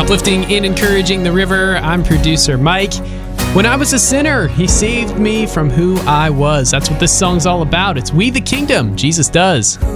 Uplifting and encouraging the river. I'm producer Mike. When I was a sinner, he saved me from who I was. That's what this song's all about. It's We the Kingdom. Jesus does.